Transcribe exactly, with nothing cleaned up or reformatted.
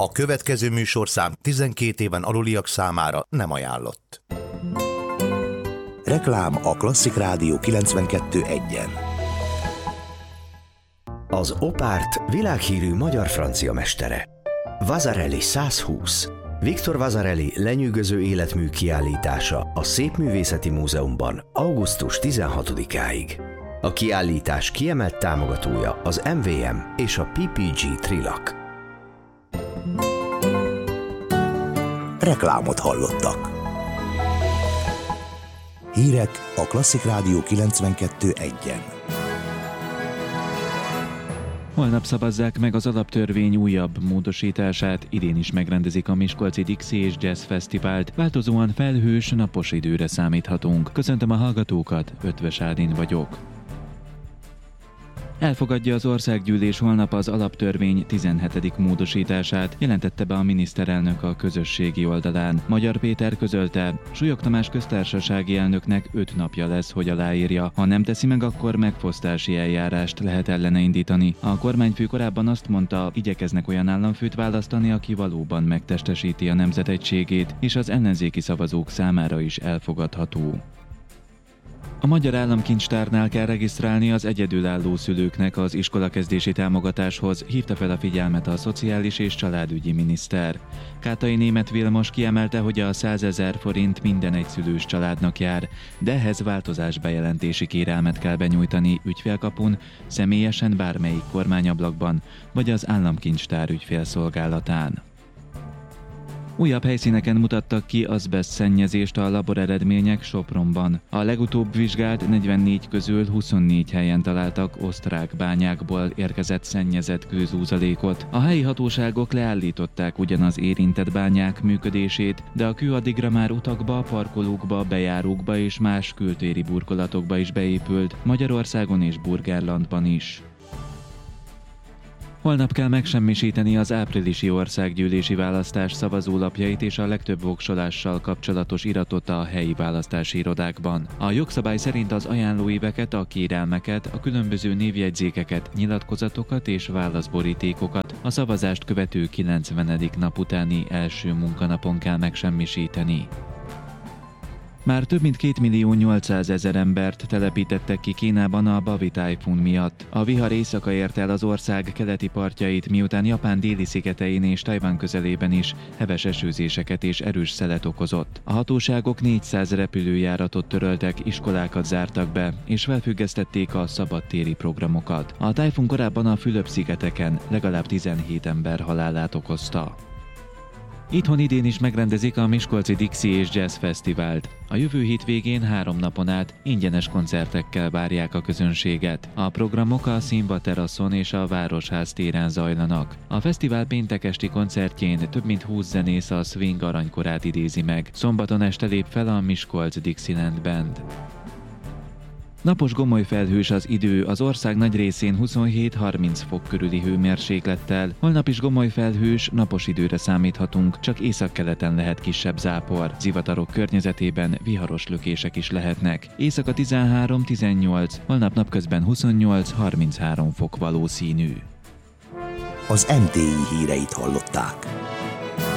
A következő műsorszám tizenkét éven aluliak számára nem ajánlott. Reklám a Klasszik Rádió kilencvenkettő egyen. Az Opárt világhírű magyar-francia mestere. Vasarely százhúsz. Viktor Vasarely lenyűgöző életmű kiállítása a Szépművészeti Múzeumban augusztus tizenhatodikáig. A kiállítás kiemelt támogatója az em vé em és a pé pé gé Trilak. Reklámot hallottak. Hírek a Klasszik Rádió kilencvenkettő egyen. Holnap szavazzák meg az alaptörvény újabb módosítását, idén is megrendezik a Miskolci Dixie és Jazz Fesztivált, változóan felhős, napos időre számíthatunk. Köszöntöm a hallgatókat, Ötvös Ádin vagyok. Elfogadja az országgyűlés holnap az alaptörvény tizenhetedik módosítását, jelentette be a miniszterelnök a közösségi oldalán. Magyar Péter közölte, Súlyog Tamás köztársasági elnöknek öt napja lesz, hogy aláírja. Ha nem teszi meg, akkor megfosztási eljárást lehet ellene indítani. A kormányfő korábban azt mondta, igyekeznek olyan államfőt választani, aki valóban megtestesíti a nemzet egységét, és az ellenzéki szavazók számára is elfogadható. A Magyar Államkincstárnál kell regisztrálni az egyedülálló szülőknek az iskolakezdési támogatáshoz, hívta fel a figyelmet a Szociális és Családügyi miniszter. Kátai Németh Vilmos kiemelte, hogy a százezer forint minden egyszülős családnak jár, de ehhez változásbejelentési kérelmet kell benyújtani ügyfélkapun, személyesen bármelyik kormányablakban, vagy az Államkincstár ügyfélszolgálatán. Újabb helyszíneken mutattak ki azbeszt szennyezést a laboreredmények Sopronban. A legutóbb vizsgált negyvennégy közül huszonnégy helyen találtak osztrák bányákból érkezett szennyezett kőzúzalékot. A helyi hatóságok leállították ugyan az érintett bányák működését, de a kő addigra már utakba, parkolókba, bejárókba és más kültéri burkolatokba is beépült, Magyarországon és Burgenlandban is. Holnap kell megsemmisíteni az áprilisi országgyűlési választás szavazólapjait és a legtöbb voksolással kapcsolatos iratot a helyi választási irodákban. A jogszabály szerint az ajánlóíveket, a kérelmeket, a különböző névjegyzékeket, nyilatkozatokat és válaszborítékokat a szavazást követő kilencvenedik nap utáni első munkanapon kell megsemmisíteni. Már több mint két millió nyolcszázezer embert telepítettek ki Kínában a Bavi tájfun miatt. A vihar éjszaka ért el az ország keleti partjait, miután Japán déli szigetein és Tajvan közelében is heves esőzéseket és erős szelet okozott. A hatóságok négyszáz repülőjáratot töröltek, iskolákat zártak be, és felfüggesztették a szabadtéri programokat. A tájfun korábban a Fülöp-szigeteken legalább tizenhét ember halálát okozta. Itthon idén is megrendezik a Miskolci Dixie és Jazz Fesztivált. A jövő hétvégén három napon át ingyenes koncertekkel várják a közönséget. A programok a Színva teraszon és a Városház téren zajlanak. A fesztivál péntek esti koncertjén több mint húsz zenész a swing aranykorát idézi meg. Szombaton este lép fel a Miskolc Dixieland Band. Napos gomoly felhős az idő, az ország nagy részén huszonhét-harminc fok körüli hőmérséklettel. Holnap is gomoly felhős, napos időre számíthatunk, csak északkeleten lehet kisebb zápor. Zivatarok környezetében viharos lökések is lehetnek. Éjszaka tizenhárom-tizennyolc, holnap napközben huszonnyolc-harminchárom fok valószínű. Az em té i híreit hallották.